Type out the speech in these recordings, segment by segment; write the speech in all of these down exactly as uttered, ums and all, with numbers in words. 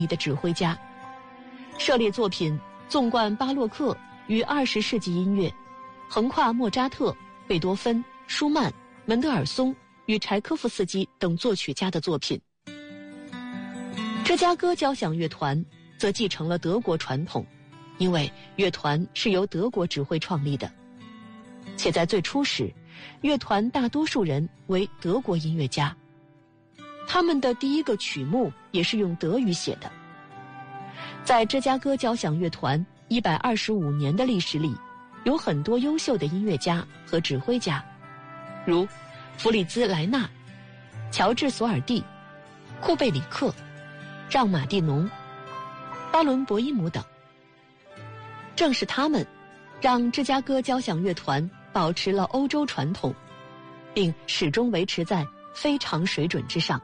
的指挥家，涉猎作品纵贯巴洛克与二十世纪音乐，横跨莫扎特、贝多芬、舒曼、门德尔松与柴科夫斯基等作曲家的作品。芝加哥交响乐团则继承了德国传统，因为乐团是由德国指挥创立的，且在最初时，乐团大多数人为德国音乐家，他们的第一个曲目也是用德语写的。在芝加哥交响乐团一百二十五年的历史里，有很多优秀的音乐家和指挥家，如弗里兹·莱纳、乔治·索尔蒂、库贝里克、让·马蒂农、巴伦·博伊姆等。正是他们，让芝加哥交响乐团保持了欧洲传统，并始终维持在非常水准之上。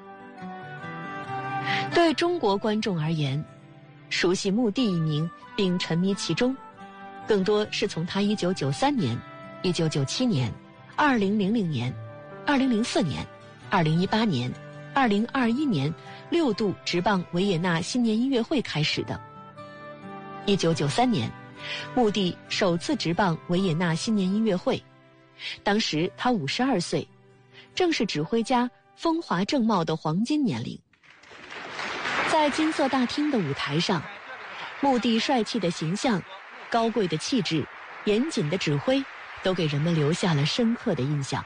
对中国观众而言，熟悉穆蒂一名并沉迷其中，更多是从他一九九三年、一九九七年、二零零零年、二零零四年、二零一八年、二零二一年六度执棒维也纳新年音乐会开始的。一九九三年，穆蒂首次执棒维也纳新年音乐会，当时他五十二岁，正是指挥家风华正茂的黄金年龄。在金色大厅的舞台上，穆蒂帅气的形象、高贵的气质、严谨的指挥，都给人们留下了深刻的印象。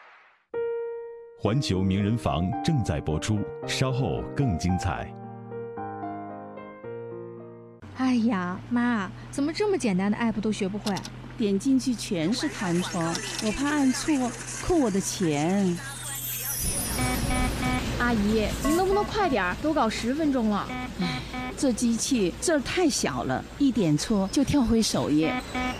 环球名人房正在播出，稍后更精彩。 哎呀，妈，怎么这么简单的 app 都学不会？ 点进去全是弹窗，我怕按错扣我的钱。 阿姨，您能不能快点？都搞十分钟了。 唉，这机器字儿太小了，一点错就跳回首页。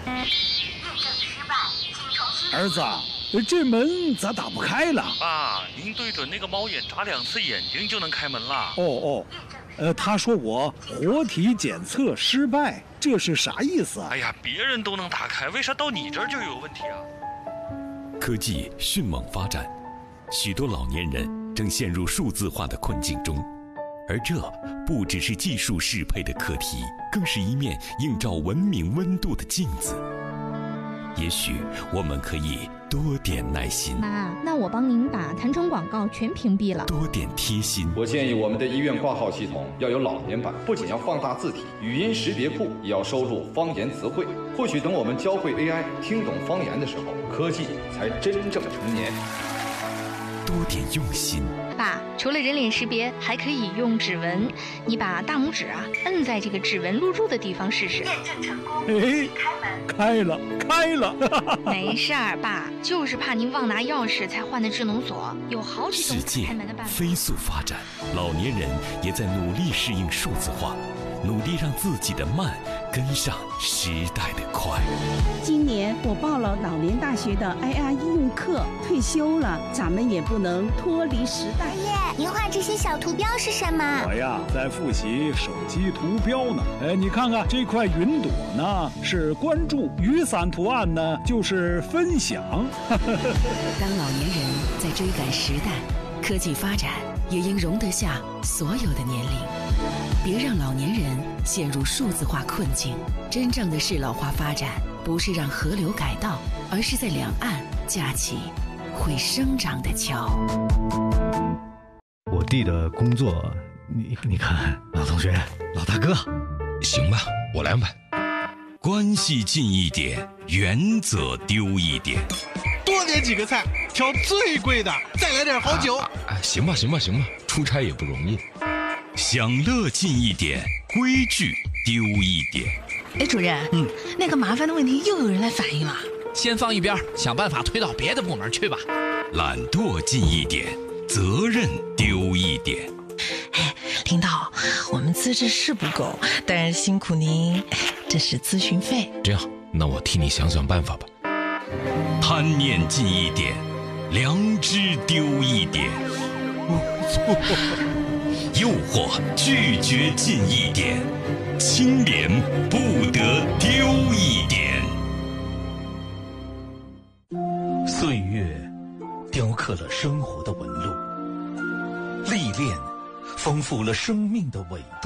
儿子，这门咋打不开了？ 爸，您对准那个猫眼眨两次眼睛就能开门了。 哦哦，呃，他说我活体检测失败，这是啥意思啊？ 哎呀，别人都能打开，为啥到你这儿就有问题啊？ 科技迅猛发展，许多老年人正陷入数字化的困境中，而这不只是技术适配的课题，更是一面映照文明温度的镜子。也许我们可以多点耐心。 妈，那我帮您把弹窗广告全屏蔽了。 多点贴心。 我建议我们的医院挂号系统要有老年版，不仅要放大字体，语音识别库也要收录方言词汇。或许等我们教会 A I 听懂方言的时候，科技才真正成年。 多点用心。 爸，除了人脸识别，还可以用指纹。你把大拇指啊摁在这个指纹录入的地方试试。验证成功。 哎，开门。开了，开了。 没事儿，爸，就是怕您忘拿钥匙才换的智能锁，有好几种开门的办法。 世界飞速发展，老年人也在努力适应数字化，努力让自己的慢跟上时代的快。 今年我报了老年大学的 I R 应用课，退休了，咱们也不能脱离时代。 爷爷，您画这些小图标是什么？ 我呀，在复习手机图标呢。哎，你看看这块云朵呢，是关注；雨伞图案呢，就是分享。 当老年人在追赶时代，科技发展也应容得下所有的年龄。别让老年人陷入数字化困境。真正的适老化发展，不是让河流改道，而是在两岸架起会生长的桥。 我弟的工作，你你看，老同学，老大哥， 行吧，我来安排。关系近一点，原则丢一点。 多点几个菜，挑最贵的，再来点好酒。 啊啊、行吧，行吧，行吧，出差也不容易。享乐近一点，规矩丢一点。 哎，主任，嗯，那个麻烦的问题又有人来反映了， 先放一边，想办法推到别的部门去吧。 懒惰近一点，责任丢一点。 哎，领导，我们资质是不够，但是辛苦您，这是咨询费。 这样，那我替你想想办法吧。贪念近一点，良知丢一点。我错了。诱惑拒绝近一点，清廉不得丢一点。 岁月雕刻了生活的纹路，历练丰富了生命的纬度。